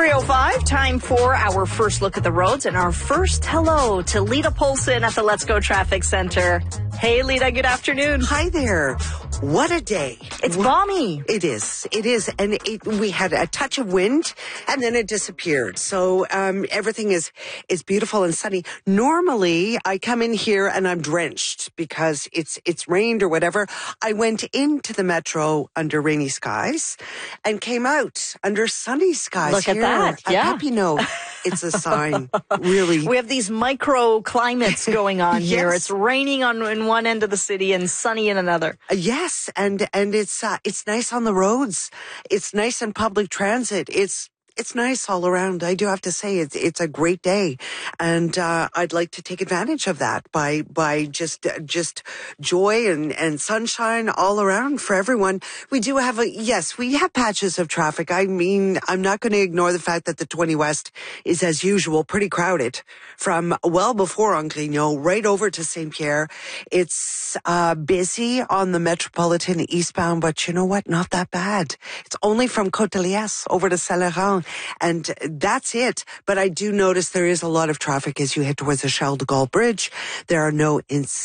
3:05, time for our first look at the roads and our first hello to Lita Polson at the Let's Go Traffic Center. Hey, Lita, good afternoon. Hi there. What a day. It's balmy. It is. And we had a touch of wind and then it disappeared. So everything is beautiful and sunny. Normally, I come in here and I'm drenched because it's rained or whatever. I went into the metro under rainy skies and came out under sunny skies. Look at that. I'm happy. No, it's a sign, really. We have these microclimates going on here. Yes. It's raining in one end of the city and sunny in another. Yes, and it's nice on the roads. It's nice in public transit. It's nice all around. I do have to say it's a great day, and I'd like to take advantage of that by just joy and sunshine all around for everyone. We do have we have patches of traffic. I mean, I'm not going to ignore the fact that the 20 West is, as usual, pretty crowded from well before Angrignon right over to St. Pierre. It's busy on the Metropolitan eastbound, but you know what? Not that bad. It's only from Côte-de-Liesse over to Saint-Laurent. And that's it. But I do notice there is a lot of traffic as you head towards the Charles de Gaulle Bridge. There are no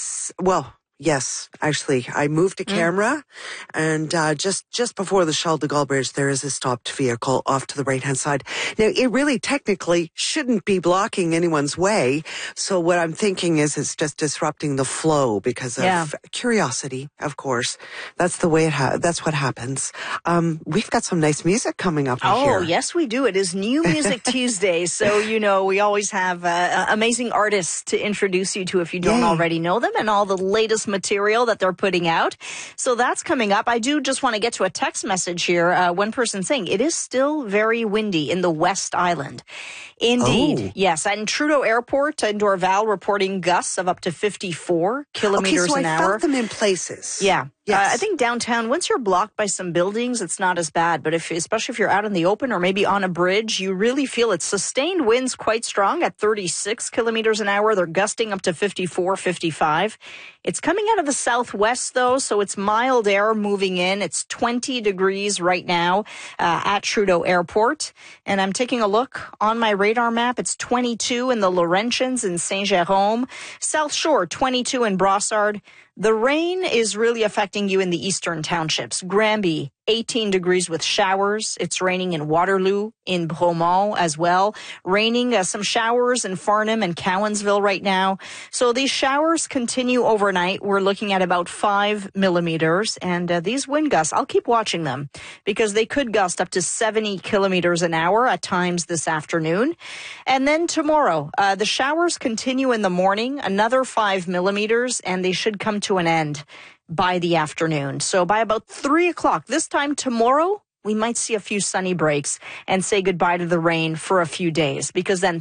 yes, actually, I moved a camera and just before the Charles de Gaulle Bridge, there is a stopped vehicle off to the right-hand side. Now, it really technically shouldn't be blocking anyone's way. So what I'm thinking is it's just disrupting the flow because of curiosity, of course. That's the way that's what happens. We've got some nice music coming up here. Oh, yes, we do. It is New Music Tuesday. So, we always have amazing artists to introduce you to if you don't already know them, and all the latest material that they're putting out. So that's coming up. I do just want to get to a text message here. One person saying it is still very windy in the West Island. Indeed. Yes. And Trudeau Airport in Dorval reporting gusts of up to 54 kilometers an hour. I felt them in places. Yeah. Yes. I think downtown, once you're blocked by some buildings, it's not as bad. But especially if you're out in the open or maybe on a bridge, you really feel it. Sustained winds quite strong at 36 kilometers an hour. They're gusting up to 54, 55. It's coming out of the southwest, though, so it's mild air moving in. It's 20 degrees right now at Trudeau Airport. And I'm taking a look on my radar map. It's 22 in the Laurentians in Saint-Jérôme. South Shore, 22 in Brossard. The rain is really affecting you in the eastern townships. Granby, 18 degrees with showers. It's raining in Waterloo, in Bromont as well. Raining some showers in Farnham and Cowansville right now. So these showers continue overnight. We're looking at about 5 millimeters. And these wind gusts, I'll keep watching them because they could gust up to 70 kilometers an hour at times this afternoon. And then tomorrow, the showers continue in the morning, another 5 millimeters, and they should come to an end by the afternoon. So by about 3 o'clock, this time tomorrow, we might see a few sunny breaks and say goodbye to the rain for a few days, because then